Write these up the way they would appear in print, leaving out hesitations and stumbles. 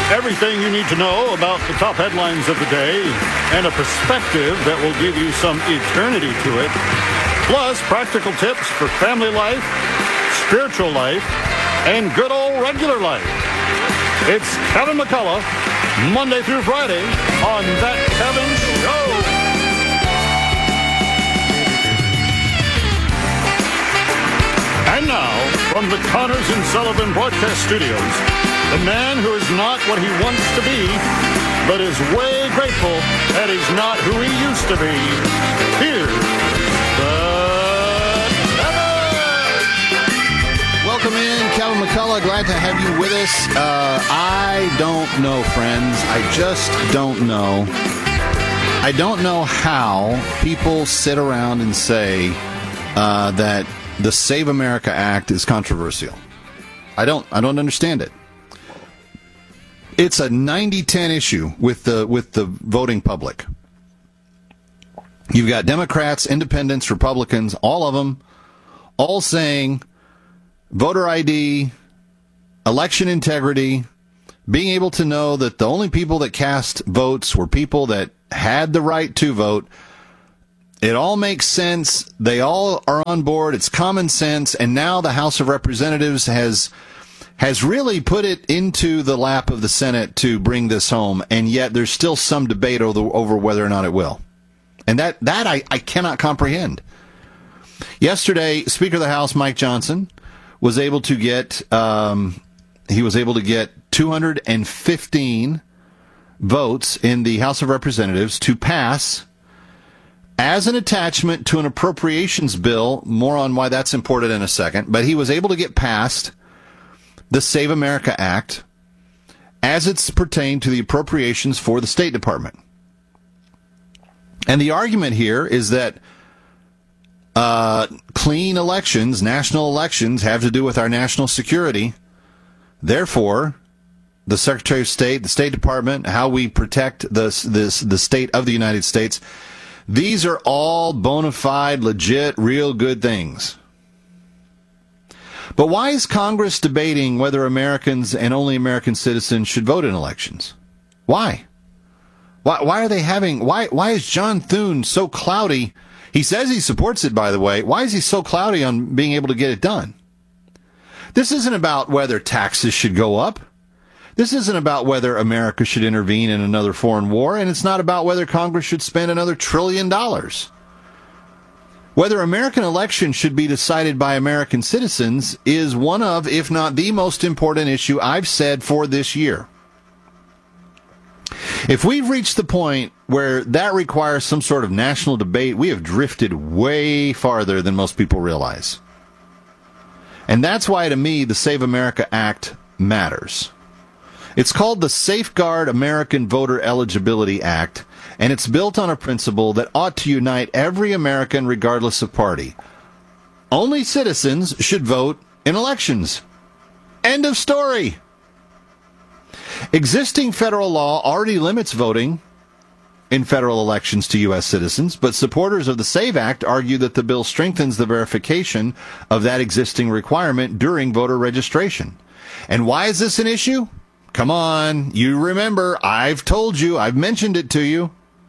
Everything you need to know about the top headlines of the day and a perspective that will give you some eternity to it. Plus, practical tips for family life, spiritual life, and good old regular life. It's Kevin McCullough, Monday through Friday on That Kevin Show. And now, from the Connors and Sullivan Broadcast Studios, the man who is not what he wants to be, but is way grateful that he's not who he used to be. Here's the Kevin! Welcome in, Kevin McCullough. Glad to have you with us. I don't know, friends. I just don't know. I don't know how people sit around and say that the Save America Act is controversial. I don't understand it. It's a 90-10 issue with the voting public. You've got Democrats, Independents, Republicans, all of them, all saying voter ID, election integrity, being able to know that the only people that cast votes were people that had the right to vote. It all makes sense. They all are on board. It's common sense. And now the House of Representatives has really put it into the lap of the Senate to bring this home. And yet there's still some debate over whether or not it will. And that I cannot comprehend. Yesterday, Speaker of the House, Mike Johnson, was able to get 215 votes in the House of Representatives to pass as an attachment to an appropriations bill. More on why that's important in a second. But he was able to get past the Save America Act as it's pertained to the appropriations for the State Department. And the argument here is that clean elections, national elections, have to do with our national security. Therefore, the Secretary of State, the State Department, how we protect the state of the United States, these are all bona fide, legit, real good things. But why is Congress debating whether Americans and only American citizens should vote in elections? Why? Why are they having... Why is John Thune so cloudy? He says he supports it, by the way. Why is he so cloudy on being able to get it done? This isn't about whether taxes should go up. This isn't about whether America should intervene in another foreign war, and it's not about whether Congress should spend another $1 trillion. Whether American elections should be decided by American citizens is one of, if not the most important issue I've said for this year. If we've reached the point where that requires some sort of national debate, we have drifted way farther than most people realize. And that's why, to me, the Save America Act matters. It's called the Safeguard American Voter Eligibility Act, and it's built on a principle that ought to unite every American regardless of party. Only citizens should vote in elections. End of story. Existing federal law already limits voting in federal elections to U.S. citizens, but supporters of the SAVE Act argue that the bill strengthens the verification of that existing requirement during voter registration. And why is this an issue? Come on, you remember, I've told you, I've mentioned it to you.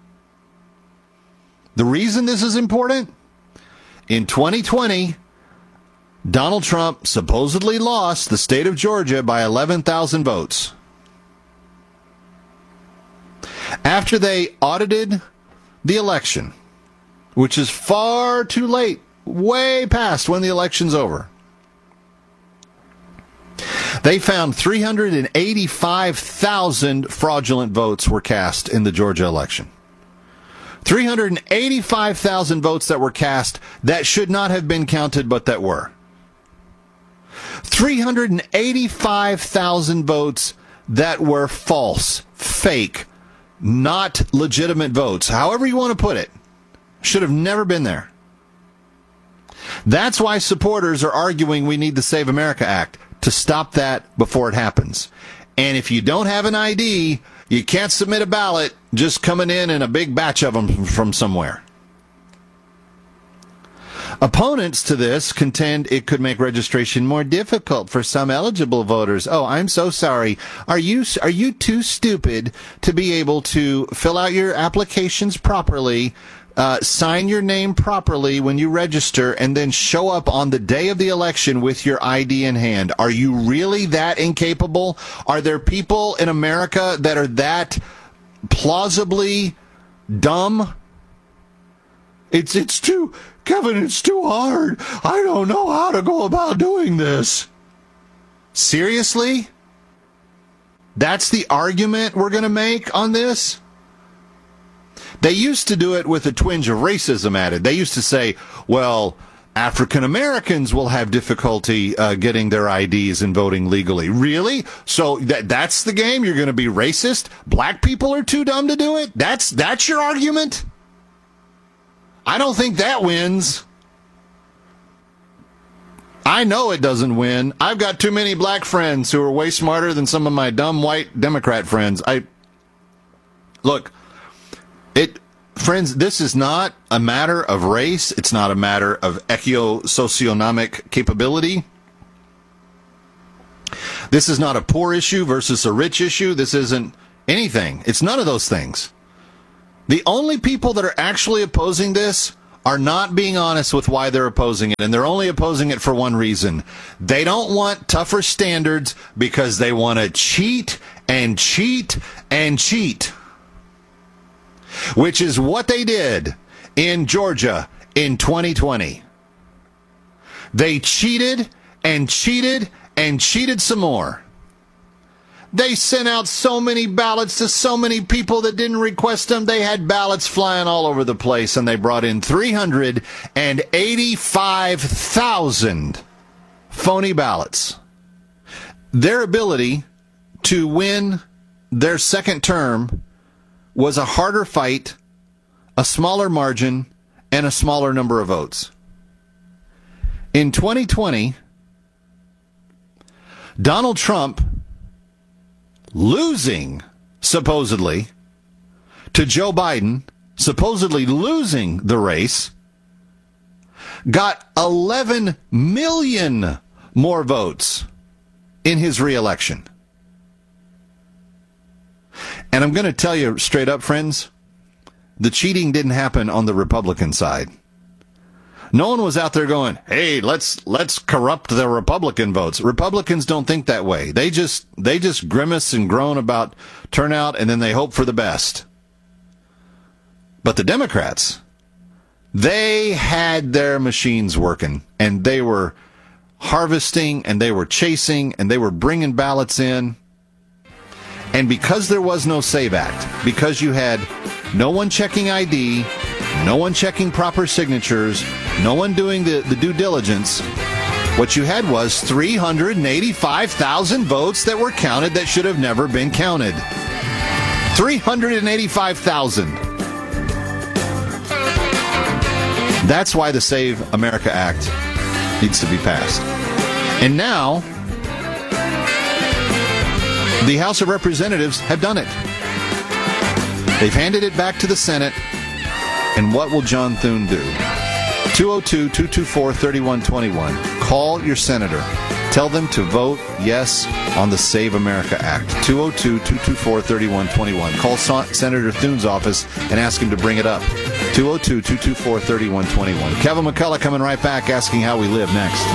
The reason this is important? In 2020, Donald Trump supposedly lost the state of Georgia by 11,000 votes. After they audited the election, which is far too late, way past when the election's over, they found 385,000 fraudulent votes were cast in the Georgia election. 385,000 votes that were cast that should not have been counted, but that were. 385,000 votes that were false, fake, not legitimate votes, however you want to put it, should have never been there. That's why supporters are arguing we need the Save America Act to stop that before it happens. And if you don't have an ID, you can't submit a ballot just coming in a big batch of them from somewhere. Opponents to this contend it could make registration more difficult for some eligible voters. Oh, I'm so sorry. Are you too stupid to be able to fill out your applications properly, sign your name properly when you register, and then show up on the day of the election with your ID in hand? Are you really that incapable? Are there people in America that are that plausibly dumb? It's too, Kevin, it's too hard. I don't know how to go about doing this. Seriously? That's the argument we're going to make on this? They used to do it with a twinge of racism added. They used to say, well, African Americans will have difficulty getting their IDs and voting legally. Really? So that's the game? You're going to be racist? Black people are too dumb to do it? That's your argument? I don't think that wins. I know it doesn't win. I've got too many black friends who are way smarter than some of my dumb white Democrat friends. Friends, this is not a matter of race. It's not a matter of socioeconomic capability. This is not a poor issue versus a rich issue. This isn't anything. It's none of those things. The only people that are actually opposing this are not being honest with why they're opposing it, and they're only opposing it for one reason. They don't want tougher standards because they want to cheat and cheat and cheat, which is what they did in Georgia in 2020. They cheated and cheated and cheated some more. They sent out so many ballots to so many people that didn't request them. They had ballots flying all over the place, and they brought in 385,000 phony ballots. Their ability to win their second term was a harder fight, a smaller margin, and a smaller number of votes. In 2020, Donald Trump, losing, supposedly, to Joe Biden, supposedly losing the race, got 11 million more votes in his reelection. And I'm going to tell you straight up, friends, the cheating didn't happen on the Republican side. No one was out there going, hey, let's corrupt the Republican votes. Republicans don't think that way. They just grimace and groan about turnout, and then they hope for the best. But the Democrats, they had their machines working, and they were harvesting, and they were chasing, and they were bringing ballots in. And because there was no SAVE Act, because you had no one checking ID, no one checking proper signatures, no one doing the due diligence, what you had was 385,000 votes that were counted that should have never been counted. 385,000. That's why the Save America Act needs to be passed. And now, the House of Representatives have done it. They've handed it back to the Senate. And what will John Thune do? 202-224-3121. Call your senator. Tell them to vote yes on the Save America Act. 202-224-3121. Call Senator Thune's office and ask him to bring it up. 202-224-3121. Kevin McCullough coming right back, asking how we live next.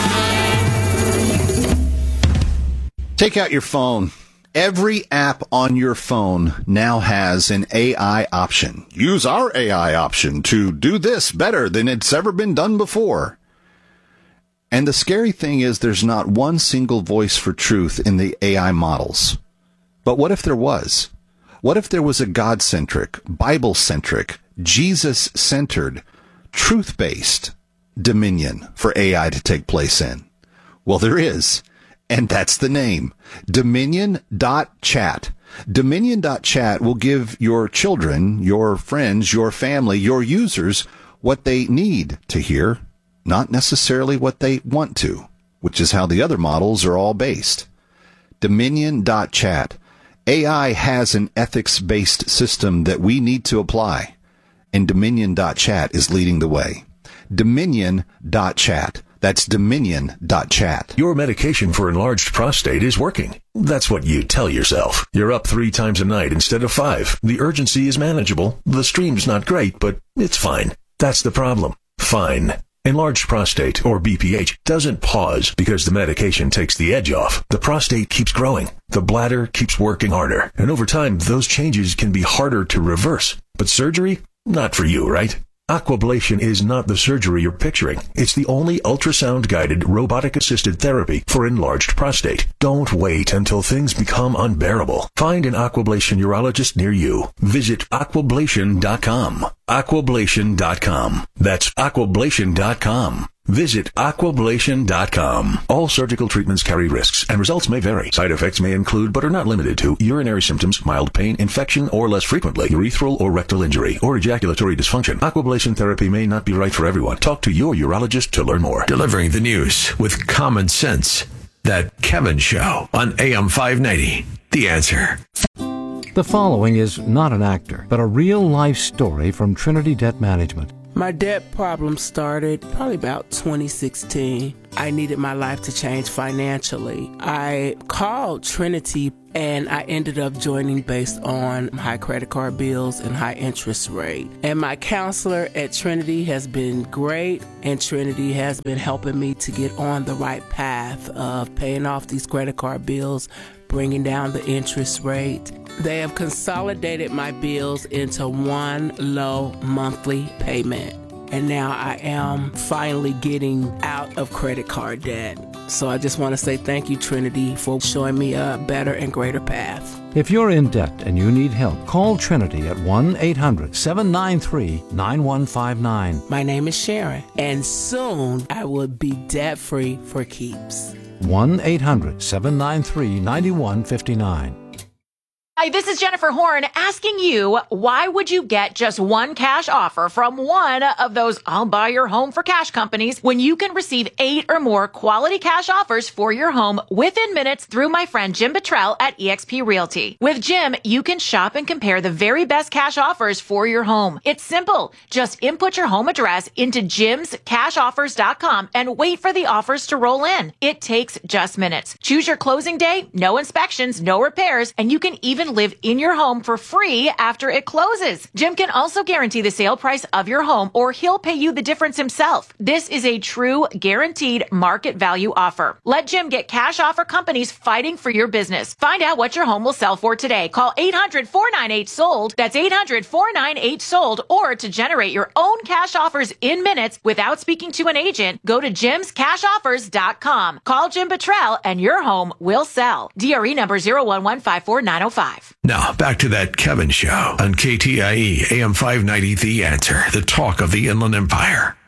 Take out your phone. Every app on your phone now has an AI option. Use our AI option to do this better than it's ever been done before. And the scary thing is there's not one single voice for truth in the AI models. But what if there was? What if there was a God-centric, Bible-centric, Jesus-centered, truth-based dominion for AI to take place in? Well, there is. And that's the name, Dominion.chat. Dominion.chat will give your children, your friends, your family, your users what they need to hear, not necessarily what they want to, which is how the other models are all based. Dominion.chat. AI has an ethics-based system that we need to apply, and Dominion.chat is leading the way. Dominion.chat. That's Dominion.chat. Your medication for enlarged prostate is working. That's what you tell yourself. You're up 3 times a night instead of 5. The urgency is manageable. The stream's not great, but it's fine. That's the problem. Fine. Enlarged prostate, or BPH, doesn't pause because the medication takes the edge off. The prostate keeps growing. The bladder keeps working harder. And over time, those changes can be harder to reverse. But surgery? Not for you, right? Aquablation is not the surgery you're picturing. It's the only ultrasound-guided, robotic-assisted therapy for enlarged prostate. Don't wait until things become unbearable. Find an Aquablation urologist near you. Visit aquablation.com. Aquablation.com. That's aquablation.com. Visit aquablation.com. All surgical treatments carry risks, and results may vary. Side effects may include, but are not limited to, urinary symptoms, mild pain, infection, or less frequently, urethral or rectal injury, or ejaculatory dysfunction. Aquablation therapy may not be right for everyone. Talk to your urologist to learn more. Delivering the news with common sense. That Kevin Show on AM 590. The Answer. The following is not an actor, but a real-life story from Trinity Debt Management. My debt problem started probably about 2016. I needed my life to change financially. I called Trinity and I ended up joining based on high credit card bills and high interest rate. And my counselor at Trinity has been great, and Trinity has been helping me to get on the right path of paying off these credit card bills, bringing down the interest rate. They have consolidated my bills into one low monthly payment. And now I am finally getting out of credit card debt. So I just want to say thank you, Trinity, for showing me a better and greater path. If you're in debt and you need help, call Trinity at 1-800-793-9159. My name is Sharon, and soon I will be debt-free for keeps. 1-800-793-9159. Hi, this is Jennifer Horn asking you, why would you get just one cash offer from one of those I'll buy your home for cash companies when you can receive 8 or more quality cash offers for your home within minutes through my friend Jim Buttrell at eXp Realty? With Jim, you can shop and compare the very best cash offers for your home. It's simple. Just input your home address into jimscashoffers.com and wait for the offers to roll in. It takes just minutes. Choose your closing day, no inspections, no repairs, and you can even live in your home for free after it closes. Jim can also guarantee the sale price of your home, or he'll pay you the difference himself. This is a true guaranteed market value offer. Let Jim get cash offer companies fighting for your business. Find out what your home will sell for today. Call 800-498-SOLD. That's 800-498-SOLD. Or to generate your own cash offers in minutes without speaking to an agent, go to jimscashoffers.com. Call Jim Buttrell and your home will sell. DRE number 01154-905. Now, back to That Kevin Show on KTIE AM 590, The Answer, the talk of the Inland Empire.